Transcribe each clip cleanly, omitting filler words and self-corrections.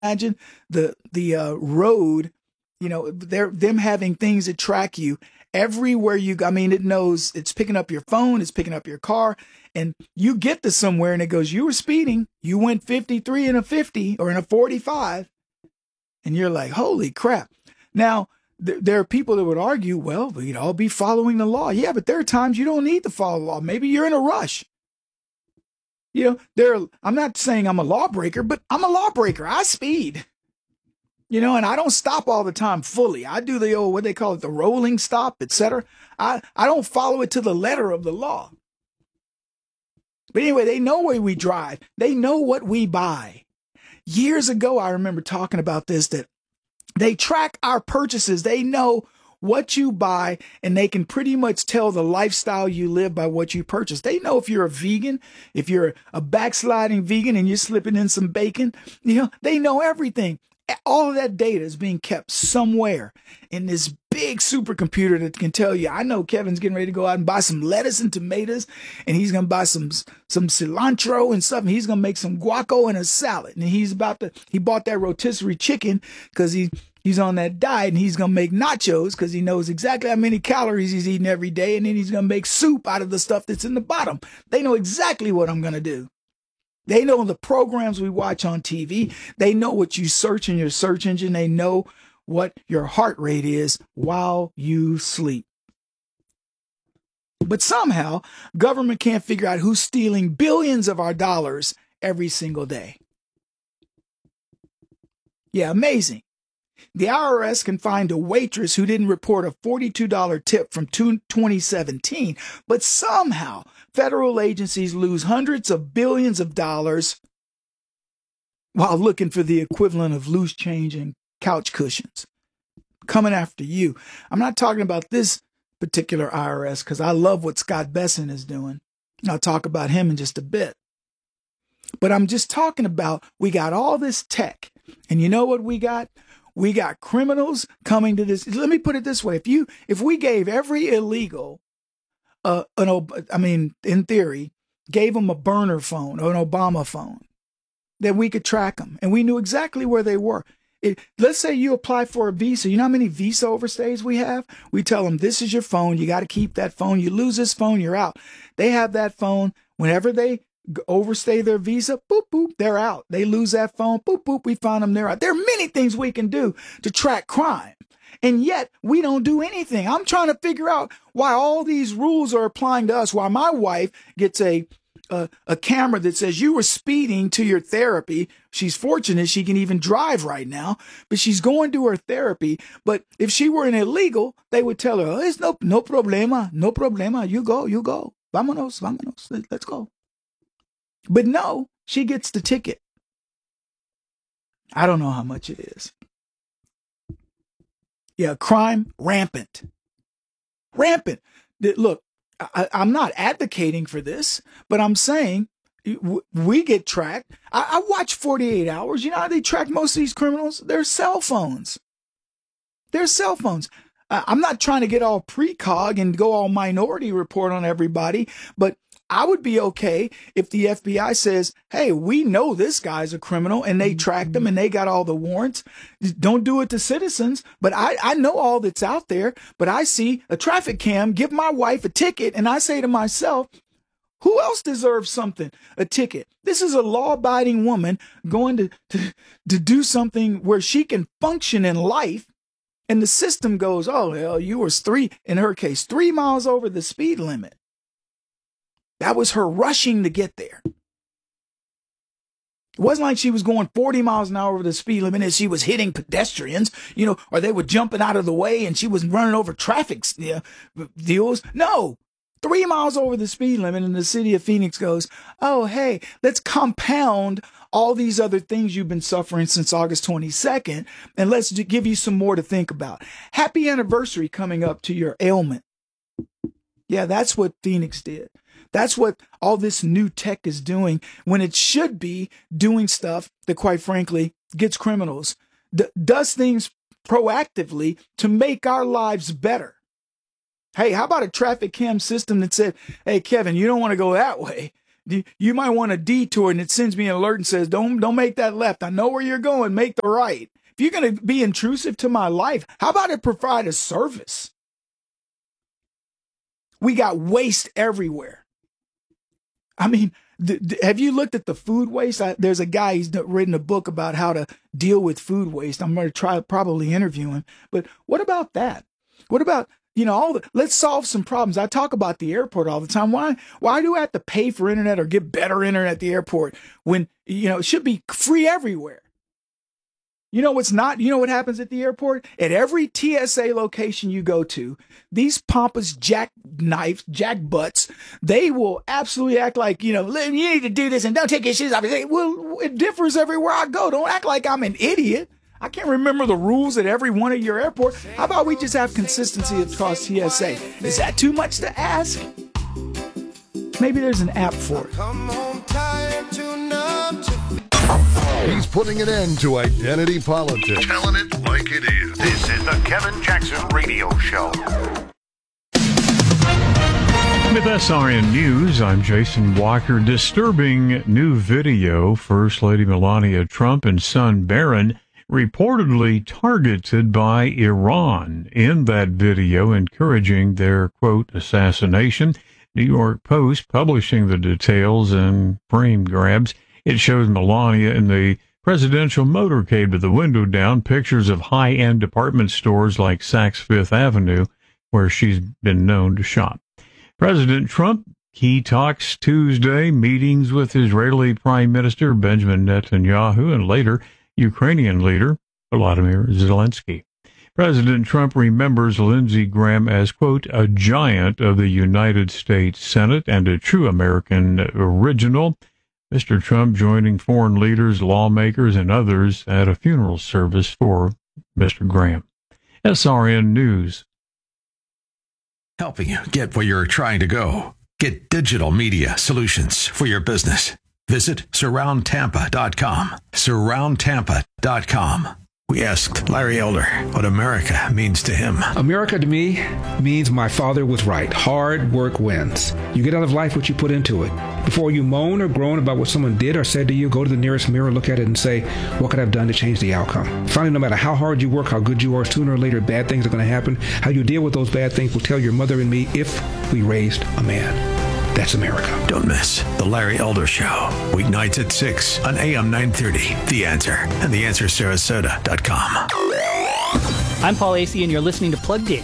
imagine the road, them having things that track you everywhere you go. I mean, it knows it's picking up your phone, it's picking up your car, and you get to somewhere and it goes, you were speeding, you went 53 in a 50 or in a 45. And you're like, holy crap. Now, there are people that would argue, well, we'd all be following the law. Yeah, but there are times you don't need to follow the law. Maybe you're in a rush. I'm not saying I'm a lawbreaker, but I'm a lawbreaker. I speed, and I don't stop all the time fully. I do the old, what they call it, the rolling stop, etc. I don't follow it to the letter of the law. But anyway, they know where we drive. They know what we buy. Years ago, I remember talking about this, that they track our purchases. They know what you buy, and they can pretty much tell the lifestyle you live by what you purchase. They know if you're a vegan, if you're a backsliding vegan and you're slipping in some bacon, they know everything. All of that data is being kept somewhere in this big supercomputer that can tell you, I know Kevin's getting ready to go out and buy some lettuce and tomatoes, and he's going to buy some cilantro and stuff, and he's going to make some guaco and a salad. And he bought that rotisserie chicken because he's on that diet, and he's going to make nachos because he knows exactly how many calories he's eating every day, and then he's going to make soup out of the stuff that's in the bottom. They know exactly what I'm going to do. They know the programs we watch on TV. They know what you search in your search engine. They know what your heart rate is while you sleep. But somehow, government can't figure out who's stealing billions of our dollars every single day. Yeah, amazing. The IRS can find a waitress who didn't report a $42 tip from 2017, but somehow federal agencies lose hundreds of billions of dollars while looking for the equivalent of loose change and couch cushions. Coming after you. I'm not talking about this particular IRS because I love what Scott Besson is doing. I'll talk about him in just a bit. But I'm just talking about, we got all this tech, and you know what we got? We got criminals coming to this. Let me put it this way. If we gave every illegal, in theory, gave them a burner phone or an Obama phone, then we could track them and we knew exactly where they were. Let's say you apply for a visa. You know how many visa overstays we have? We tell them, this is your phone. You got to keep that phone. You lose this phone, you're out. They have that phone. Whenever they overstay their visa, boop, boop, they're out. They lose that phone, boop, boop, we find them, they're out. There are many things we can do to track crime, and yet we don't do anything. I'm trying to figure out why all these rules are applying to us, why my wife gets a camera that says you were speeding to your therapy. She's fortunate she can even drive right now, but she's going to her therapy. But if she were an illegal, they would tell her, oh, it's no problema, no problema. You go. Vámonos, let's go. But no, she gets the ticket. I don't know how much it is. Yeah, crime, rampant. Look, I'm not advocating for this, but I'm saying we get tracked. I watch 48 Hours. You know how they track most of these criminals? Their cell phones. I'm not trying to get all precog and go all Minority Report on everybody, but I would be okay if the FBI says, hey, we know this guy's a criminal, and they tracked him and they got all the warrants. Don't do it to citizens. But I know all that's out there, but I see a traffic cam, give my wife a ticket, and I say to myself, who else deserves something? A ticket. This is a law-abiding woman going to do something where she can function in life, and the system goes, oh, hell, you were in her case, 3 miles over the speed limit. That was her rushing to get there. It wasn't like she was going 40 miles an hour over the speed limit and she was hitting pedestrians, or they were jumping out of the way and she was running over traffic deals. No, 3 miles over the speed limit, and the city of Phoenix goes, oh, hey, let's compound all these other things you've been suffering since August 22nd, and let's give you some more to think about. Happy anniversary coming up to your ailment. Yeah, that's what Phoenix did. That's what all this new tech is doing, when it should be doing stuff that, quite frankly, gets criminals, does things proactively to make our lives better. Hey, how about a traffic cam system that said, hey, Kevin, you don't want to go that way. you might want a detour, and it sends me an alert and says, don't make that left. I know where you're going. Make the right. If you're going to be intrusive to my life, how about it provide a service? We got waste everywhere. I mean, have you looked at the food waste? There's a guy, he's written a book about how to deal with food waste. I'm going to probably interview him. But what about that? What about, let's solve some problems. I talk about the airport all the time. Why do I have to pay for internet or get better internet at the airport when, it should be free everywhere? What's not? What happens at the airport? At every TSA location you go to, these pompous jack butts, they will absolutely act like, you need to do this and don't take your shoes off. Well, it differs everywhere I go. Don't act like I'm an idiot. I can't remember the rules at every one of your airports. How about we just have consistency across TSA? Is that too much to ask? Maybe there's an app for it. He's putting an end to identity politics. Telling it like it is. This is the Kevin Jackson Radio Show. With SRN News, I'm Jason Walker. Disturbing new video. First Lady Melania Trump and son Barron reportedly targeted by Iran. In that video, encouraging their, quote, assassination. New York Post publishing the details and frame grabs. It shows Melania in the presidential motorcade with the window down, pictures of high-end department stores like Saks Fifth Avenue, where she's been known to shop. President Trump, key talks Tuesday, meetings with Israeli Prime Minister Benjamin Netanyahu and later Ukrainian leader Volodymyr Zelensky. President Trump remembers Lindsey Graham as, quote, a giant of the United States Senate and a true American original. Mr. Trump joining foreign leaders, lawmakers, and others at a funeral service for Mr. Graham. SRN News. Helping you get where you're trying to go. Get digital media solutions for your business. Visit surroundtampa.com. Surroundtampa.com. We asked Larry Elder what America means to him. America to me means my father was right. Hard work wins. You get out of life what you put into it. Before you moan or groan about what someone did or said to you, go to the nearest mirror, look at it, and say, what could I have done to change the outcome? Finally, no matter how hard you work, how good you are, sooner or later, bad things are going to happen. How you deal with those bad things will tell your mother and me if we raised a man. That's America. Don't miss The Larry Elder Show. Weeknights at 6 on AM 930. The Answer and TheAnswerSarasota.com. I'm Paul Asay, and you're listening to Plugged In.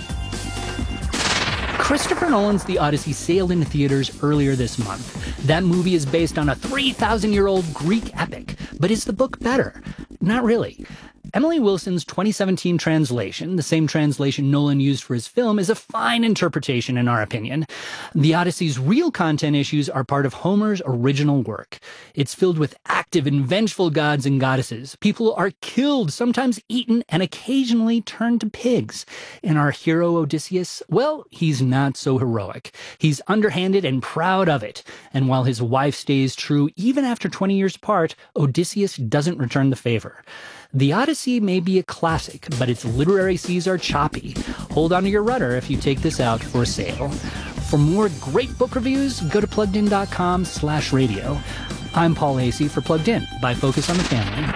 Christopher Nolan's The Odyssey sailed into theaters earlier this month. That movie is based on a 3,000-year-old Greek epic. But is the book better? Not really. Emily Wilson's 2017 translation, the same translation Nolan used for his film, is a fine interpretation in our opinion. The Odyssey's real content issues are part of Homer's original work. It's filled with active and vengeful gods and goddesses. People are killed, sometimes eaten, and occasionally turned to pigs. And our hero Odysseus, well, he's not so heroic. He's underhanded and proud of it. And while his wife stays true even after 20 years apart, Odysseus doesn't return the favor. The Odyssey may be a classic, but its literary seas are choppy. Hold on to your rudder if you take this out for a sail. For more great book reviews, go to pluggedin.com/radio. I'm Paul Asay for Plugged In by Focus on the Family.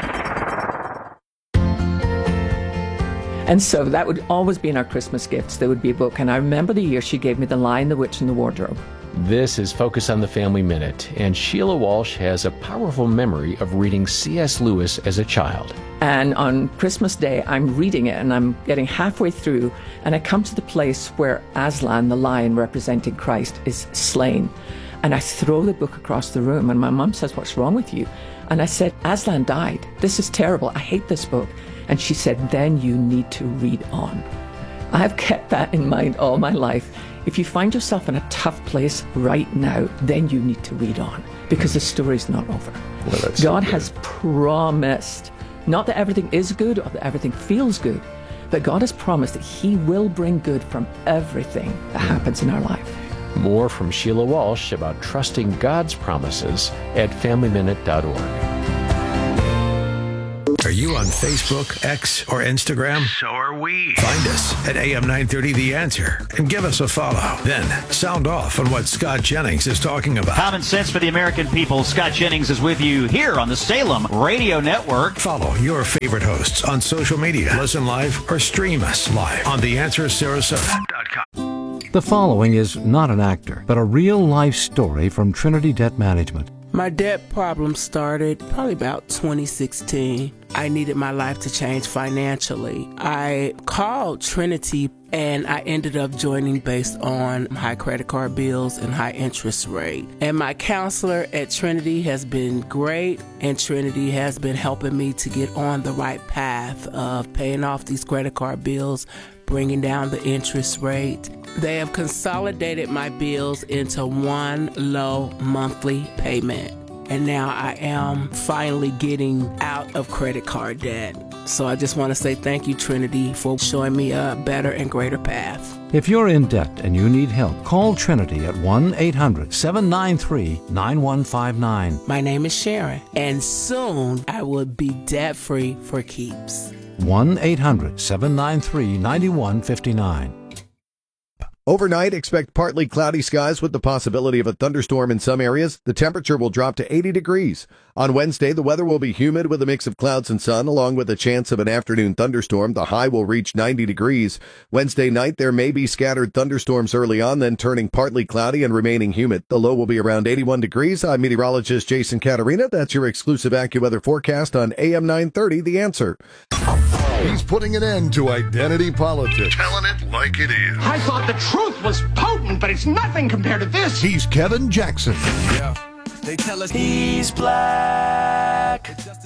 And so that would always be in our Christmas gifts. There would be a book. And I remember the year she gave me The Lion, the Witch, and the Wardrobe. This is Focus on the Family Minute, and Sheila Walsh has a powerful memory of reading C.S. Lewis as a child. And on Christmas Day, I'm reading it, and I'm getting halfway through, and I come to the place where Aslan, the lion representing Christ, is slain. And I throw the book across the room, and my mum says, "What's wrong with you?" And I said, "Aslan died. This is terrible. I hate this book." And she said, "Then you need to read on." I've kept that in mind all my life. If you find yourself in a tough place right now, then you need to read on, because the story's not over. Well, God has promised, not that everything is good or that everything feels good, but God has promised that He will bring good from everything that happens in our life. More from Sheila Walsh about trusting God's promises at FamilyMinute.org. Are you on Facebook, X, or Instagram? So are we. Find us at AM930 The Answer and give us a follow. Then sound off on what Scott Jennings is talking about. Common sense for the American people. Scott Jennings is with you here on the Salem Radio Network. Follow your favorite hosts on social media. Listen live or stream us live on TheAnswerSarasota.com. The following is not an actor, but a real-life story from Trinity Debt Management. My debt problem started probably about 2016. I needed my life to change financially. I called Trinity and I ended up joining based on high credit card bills and high interest rate. And my counselor at Trinity has been great, and Trinity has been helping me to get on the right path of paying off these credit card bills, bringing down the interest rate. They have consolidated my bills into one low monthly payment. And now I am finally getting out of credit card debt. So I just want to say thank you, Trinity, for showing me a better and greater path. If you're in debt and you need help, call Trinity at 1-800-793-9159. My name is Sharon, and soon I will be debt-free for keeps. 1-800-793-9159. Overnight, expect partly cloudy skies with the possibility of a thunderstorm in some areas. The temperature will drop to 80 degrees. On Wednesday, the weather will be humid with a mix of clouds and sun, along with a chance of an afternoon thunderstorm. The high will reach 90 degrees. Wednesday night, there may be scattered thunderstorms early on, then turning partly cloudy and remaining humid. The low will be around 81 degrees. I'm meteorologist Jason Caterina. That's your exclusive AccuWeather forecast on AM 930, The Answer. He's putting an end to identity politics. Telling it like it is. I thought the truth was potent, but it's nothing compared to this. He's Kevin Jackson. Yeah. They tell us he's black.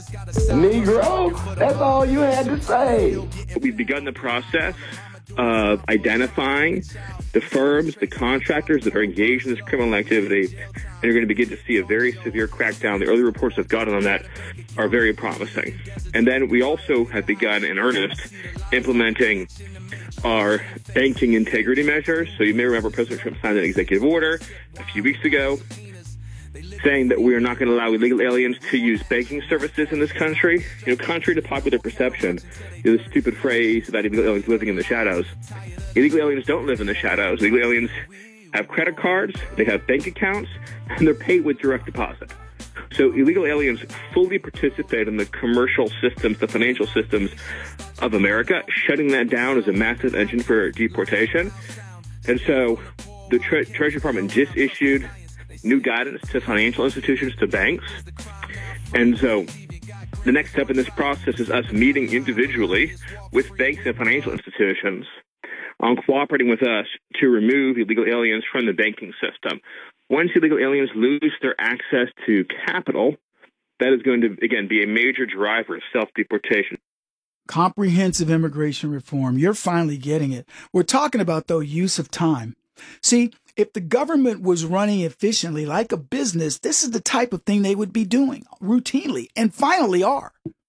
Negro, that's all you had to say. We've begun the process of identifying the firms, the contractors that are engaged in this criminal activity, and you're going to begin to see a very severe crackdown. The early reports I've gotten on that are very promising. And then we also have begun in earnest implementing our banking integrity measures. So you may remember President Trump signed an executive order a few weeks ago saying that we are not going to allow illegal aliens to use banking services in this country. You know, contrary to popular perception, the stupid phrase about illegal aliens living in the shadows. Illegal aliens don't live in the shadows. Illegal aliens have credit cards, they have bank accounts, and they're paid with direct deposit. So illegal aliens fully participate in the commercial systems, the financial systems of America. Shutting that down is a massive engine for deportation. And so the Treasury Department just issued new guidance to financial institutions, to banks. And so the next step in this process is us meeting individually with banks and financial institutions on cooperating with us to remove illegal aliens from the banking system. Once illegal aliens lose their access to capital, that is going to, again, be a major driver of self-deportation. Comprehensive immigration reform. You're finally getting it. We're talking about, though, use of time. See, if the government was running efficiently like a business, this is the type of thing they would be doing routinely and finally are.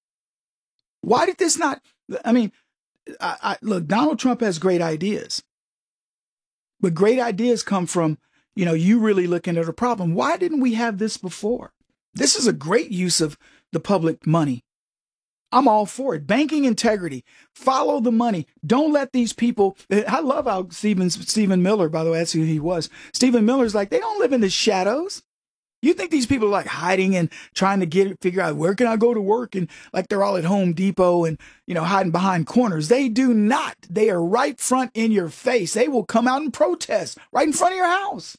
Why did this not? I mean, look, Donald Trump has great ideas, but great ideas come from, you really looking at a problem. Why didn't we have this before? This is a great use of the public money. I'm all for it. Banking integrity. Follow the money. Don't let these people. I love how Stephen Miller, by the way, that's who he was. Stephen Miller's like, they don't live in the shadows. You think these people are like hiding and trying to figure out where can I go to work, and like they're all at Home Depot and, hiding behind corners. They do not. They are right front in your face. They will come out and protest right in front of your house.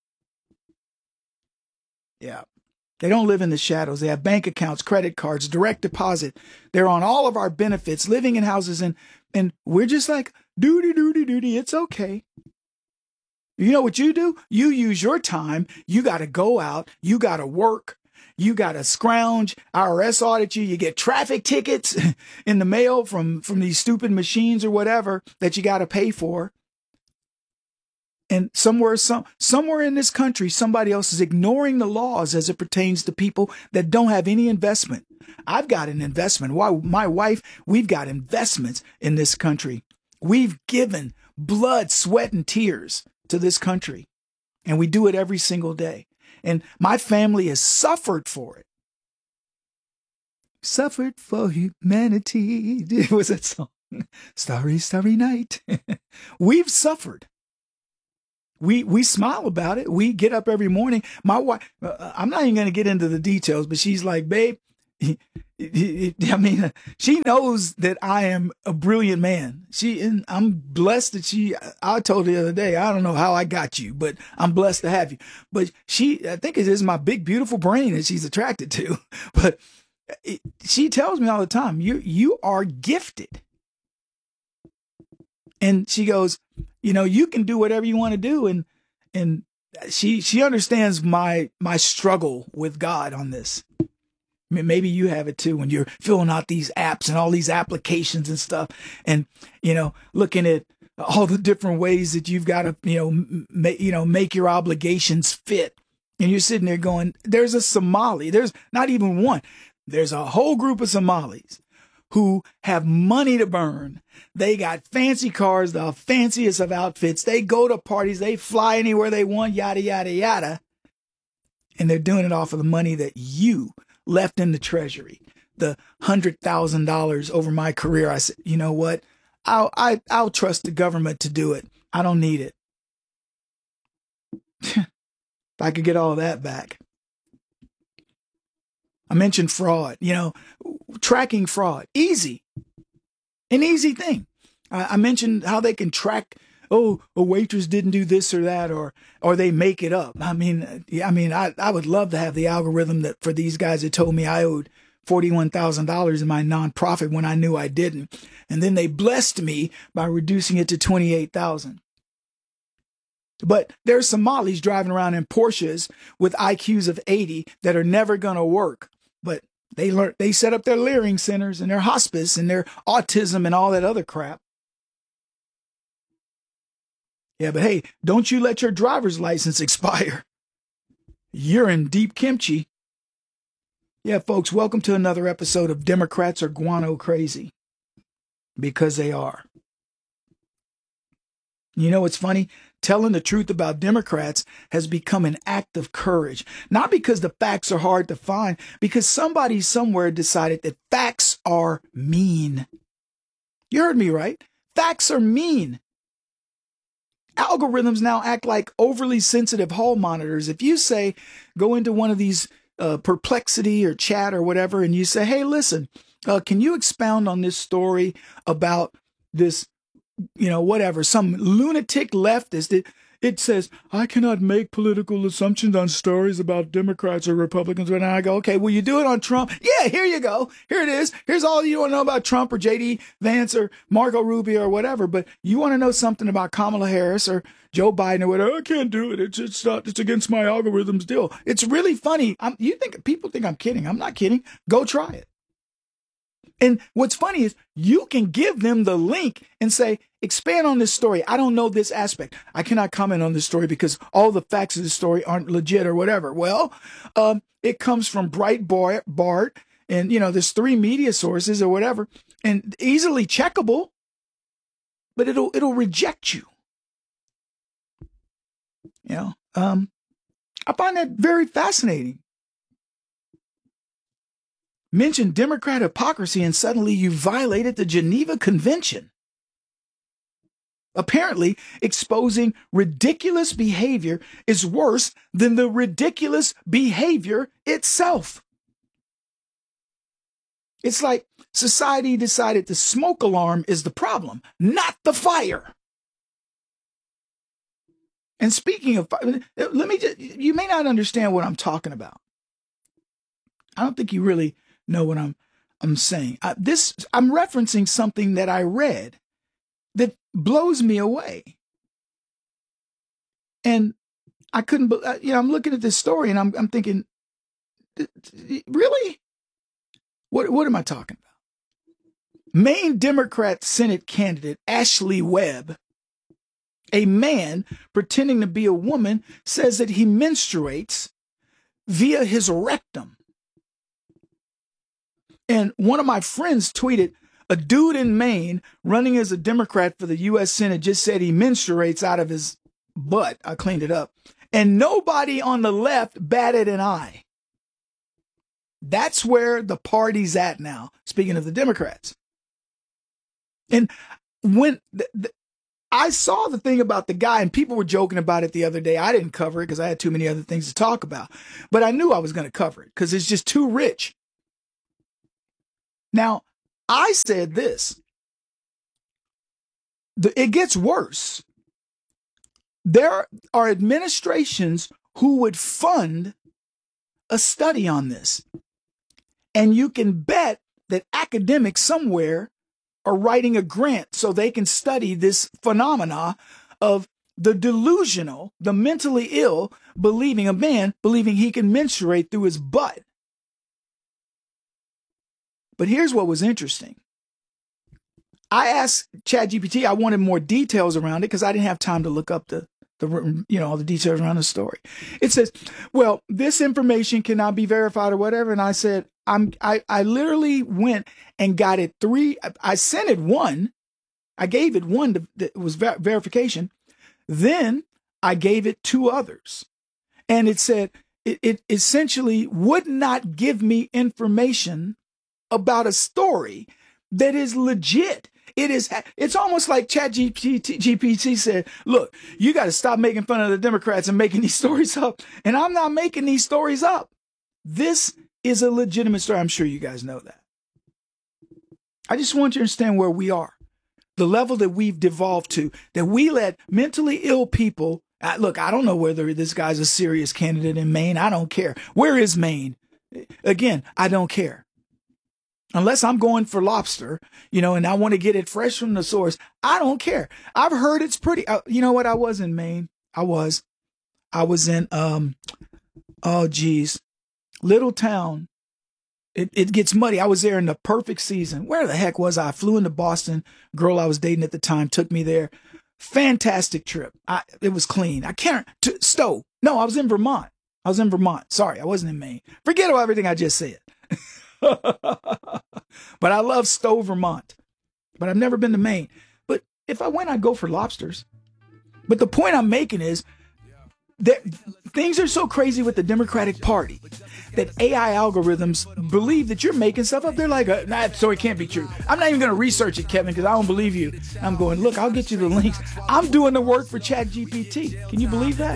Yeah. They don't live in the shadows. They have bank accounts, credit cards, direct deposit. They're on all of our benefits, living in houses, and we're just like, duty, it's okay. You know what you do? You use your time. You got to go out. You got to work. You got to scrounge. IRS audit you. You get traffic tickets in the mail from these stupid machines or whatever that you got to pay for. And somewhere in this country, somebody else is ignoring the laws as it pertains to people that don't have any investment. I've got an investment. My wife, we've got investments in this country. We've given blood, sweat, and tears to this country. And we do it every single day. And my family has suffered for it. suffered for humanity. It was that song. Starry, starry night. We've suffered. We smile about it. We get up every morning. My wife, I'm not even going to get into the details, but she's like, babe, I mean, she knows that I am a brilliant man. And I'm blessed that I told her the other day, I don't know how I got you, but I'm blessed to have you. But I think it is my big, beautiful brain that she's attracted to. But she tells me all the time, you are gifted. And she goes, you can do whatever you want to do. And she understands my struggle with God on this. I mean, maybe you have it too when you're filling out these apps and all these applications and stuff, and looking at all the different ways that you've got to make your obligations fit, and you're sitting there going, "There's a Somali. There's not even one. There's a whole group of Somalis who have money to burn. They got fancy cars, the fanciest of outfits. They go to parties. They fly anywhere they want. Yada yada yada, and they're doing it off of the money that you left in the treasury, the $100,000 over my career. I said, you know what? I'll trust the government to do it. I don't need it. If I could get all that back. I mentioned fraud, tracking fraud. Easy. An easy thing. I mentioned how they can track, a waitress didn't do this or that, or they make it up. I would love to have the algorithm that for these guys that told me I owed $41,000 in my nonprofit when I knew I didn't. And then they blessed me by reducing it to $28,000. But there's Somalis driving around in Porsches with IQs of 80 that are never going to work. But they set up their Leering centers and their hospice and their autism and all that other crap. Yeah, but hey, don't you let your driver's license expire. You're in deep kimchi. Yeah, folks, welcome to another episode of Democrats Are Guano Crazy. Because they are. You know what's funny? Telling the truth about Democrats has become an act of courage. Not because the facts are hard to find, because somebody somewhere decided that facts are mean. You heard me right. Facts are mean. Algorithms now act like overly sensitive hall monitors. If you say, go into one of these Perplexity or Chat or whatever, and you say, hey, listen, can you expound on this story about this, some lunatic leftist? It says, I cannot make political assumptions on stories about Democrats or Republicans. And I go, okay, will you do it on Trump? Yeah, here you go. Here it is. Here's all you want to know about Trump or J.D. Vance or Marco Rubio or whatever. But you want to know something about Kamala Harris or Joe Biden or whatever. I can't do it. It's against my algorithm's deal. It's really funny. People think I'm kidding. I'm not kidding. Go try it. And what's funny is you can give them the link and say, expand on this story. I don't know this aspect. I cannot comment on this story because all the facts of the story aren't legit or whatever. Well, it comes from Breitbart and, there's 3 media sources or whatever, and easily checkable, but it'll reject you. I find that very fascinating. Mention Democrat hypocrisy and suddenly you violated the Geneva Convention. Apparently, exposing ridiculous behavior is worse than the ridiculous behavior itself. It's like society decided the smoke alarm is the problem, not the fire. And speaking of fire, you may not understand what I'm talking about. I don't think you really know what I'm saying. I'm referencing something that I read that blows me away. And I couldn't, I'm looking at this story and I'm thinking, really? What am I talking about? Maine Democrat Senate candidate Ashley Webb, a man pretending to be a woman, says that he menstruates via his rectum. And one of my friends tweeted, a dude in Maine running as a Democrat for the U.S. Senate just said he menstruates out of his butt. I cleaned it up. And nobody on the left batted an eye. That's where the party's at now, speaking of the Democrats. And when I saw the thing about the guy, and people were joking about it the other day. I didn't cover it because I had too many other things to talk about. But I knew I was going to cover it because it's just too rich. Now, I said this. It gets worse. There are administrations who would fund a study on this. And you can bet that academics somewhere are writing a grant so they can study this phenomena of the delusional, the mentally ill, believing he can menstruate through his butt. But here's what was interesting. I asked ChatGPT, I wanted more details around it because I didn't have time to look up all the details around the story. It says, well, this information cannot be verified or whatever. And I said, I literally went and got it I sent it one. I gave it one that was verification. Then I gave it 2 others. And it said, it essentially would not give me information about a story that is legit. It's almost like ChatGPT said, look, you got to stop making fun of the Democrats and making these stories up. And I'm not making these stories up. This is a legitimate story. I'm sure you guys know that. I just want you to understand where we are, the level that we've devolved to, that we let mentally ill people. Look, I don't know whether this guy's a serious candidate in Maine. I don't care. Where is Maine? Again, I don't care. Unless I'm going for lobster, and I want to get it fresh from the source, I don't care. I've heard it's pretty. You know what? I was in Maine. I was in, little town. It gets muddy. I was there in the perfect season. Where the heck was I? I flew into Boston. Girl I was dating at the time took me there. Fantastic trip. It was clean. Stowe. No, I was in Vermont. Sorry, I wasn't in Maine. Forget about everything I just said. But I love Stowe, Vermont. But I've never been to Maine. But if I went, I'd go for lobsters. But the point I'm making is that things are so crazy with the Democratic Party that AI algorithms believe that you're making stuff up. They're like, so it can't be true. I'm not even going to research it, Kevin, because I don't believe you. I'm going, look, I'll get you the links. I'm doing the work for ChatGPT. Can you believe that?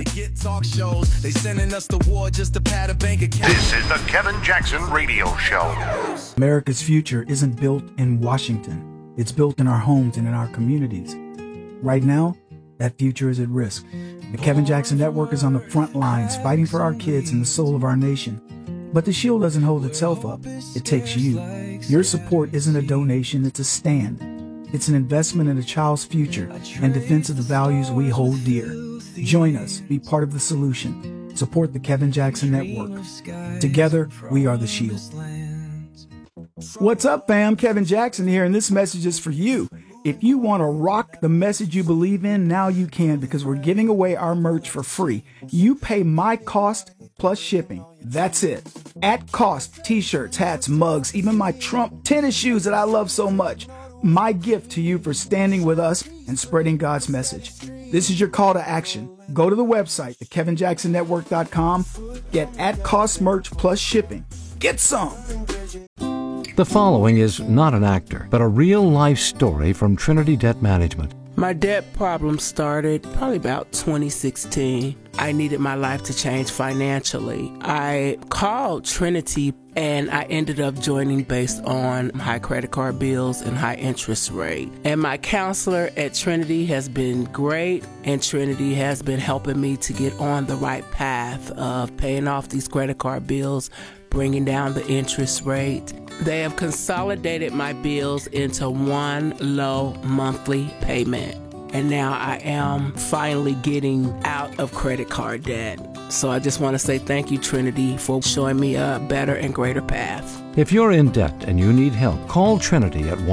This is the Kevin Jackson Radio Show. America's future isn't built in Washington. It's built in our homes and in our communities. Right now, that future is at risk. The Kevin Jackson Network is on the front lines fighting for our kids and the soul of our nation. But the shield doesn't hold itself up. It takes you. Your support isn't a donation, it's a stand. It's an investment in a child's future and defense of the values we hold dear. Join us. Be part of the solution. Support the Kevin Jackson Network. Together, we are the shield. What's up, fam? Kevin Jackson here, and this message is for you. If you want to rock the message you believe in, now you can, because we're giving away our merch for free. You pay my cost plus shipping. That's it. At cost, t-shirts, hats, mugs, even my Trump tennis shoes that I love so much. My gift to you for standing with us and spreading God's message. This is your call to action. Go to the website, thekevinjacksonnetwork.com. Get at cost merch plus shipping. Get some. The following is not an actor, but a real-life story from Trinity Debt Management. My debt problem started probably about 2016. I needed my life to change financially. I called Trinity and I ended up joining based on high credit card bills and high interest rate. And my counselor at Trinity has been great, and Trinity has been helping me to get on the right path of paying off these credit card bills, bringing down the interest rate. They have consolidated my bills into one low monthly payment. And now I am finally getting out of credit card debt. So I just want to say thank you, Trinity, for showing me a better and greater path. If you're in debt and you need help, call Trinity at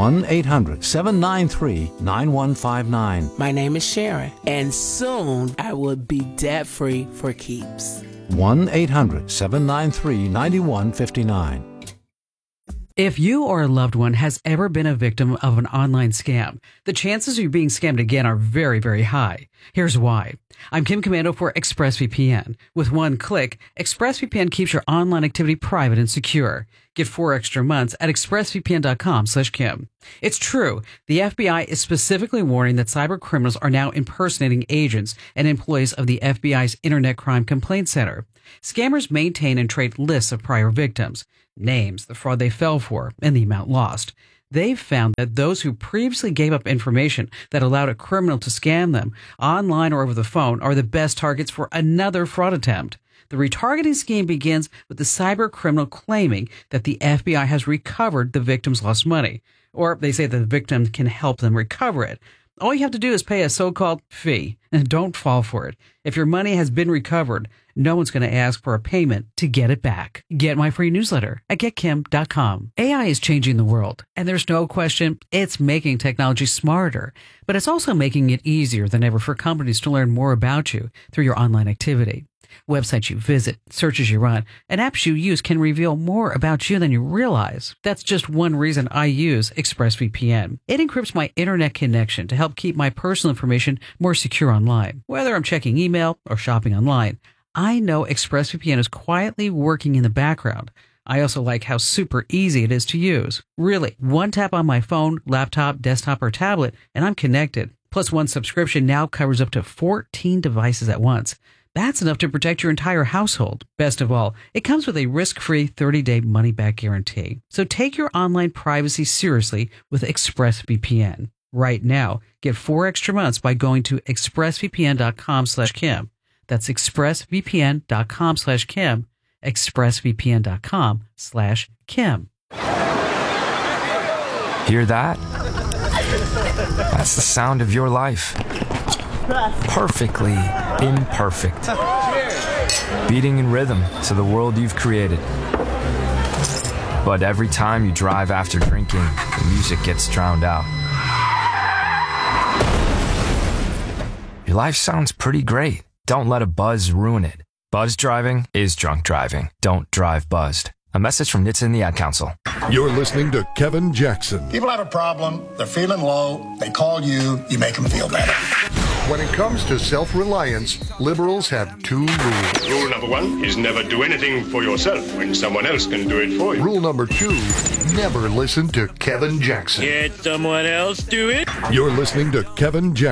1-800-793-9159. My name is Sharon, and soon I will be debt-free for keeps. 1-800-793-9159. If you or a loved one has ever been a victim of an online scam, the chances of you being scammed again are very, very high. Here's why. I'm Kim Commando for ExpressVPN. With one click, ExpressVPN keeps your online activity private and secure. Get 4 extra months at expressvpn.com/Kim. It's true. The FBI is specifically warning that cyber criminals are now impersonating agents and employees of the FBI's Internet Crime Complaint Center. Scammers maintain and trade lists of prior victims, names, the fraud they fell for, and the amount lost. They've found that those who previously gave up information that allowed a criminal to scam them online or over the phone are the best targets for another fraud attempt. The retargeting scheme begins with the cyber criminal claiming that the FBI has recovered the victim's lost money, or they say that the victim can help them recover it. All you have to do is pay a so-called fee, and don't fall for it. If your money has been recovered, no one's going to ask for a payment to get it back. Get my free newsletter at getkim.com. AI is changing the world, and there's no question it's making technology smarter, but it's also making it easier than ever for companies to learn more about you through your online activity. Websites you visit, searches you run, and apps you use can reveal more about you than you realize. That's just one reason I use ExpressVPN. It encrypts my internet connection to help keep my personal information more secure online. Whether I'm checking email or shopping online, I know ExpressVPN is quietly working in the background. I also like how super easy it is to use. Really, one tap on my phone, laptop, desktop, or tablet, and I'm connected. Plus, one subscription now covers up to 14 devices at once. That's enough to protect your entire household. Best of all, it comes with a risk-free 30-day money-back guarantee. So take your online privacy seriously with ExpressVPN. Right now, get 4 extra months by going to expressvpn.com/Kim. That's expressvpn.com/Kim. expressvpn.com/Kim. Hear that? That's the sound of your life. Perfectly imperfect. Beating in rhythm to the world you've created. But every time you drive after drinking, the music gets drowned out. Your life sounds pretty great. Don't let a buzz ruin it. Buzz driving is drunk driving. Don't drive buzzed. A message from NHTSA and the Ad Council. You're listening to Kevin Jackson. People have a problem, they're feeling low, they call you, you make them feel better. When it comes to self-reliance, liberals have 2 rules. Rule number 1 is never do anything for yourself when someone else can do it for you. Rule number 2, never listen to Kevin Jackson. Let someone else do it. You're listening to Kevin Jackson.